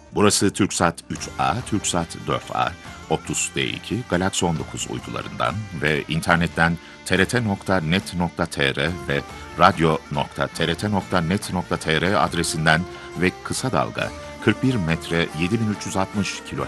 Burası TürkSat 3A, TürkSat 4A, Optus D2, Galaxy 19 uydularından ve internetten trt.net.tr ve radyo.trt.net.tr adresinden ve kısa dalga 41 metre 7360 kHz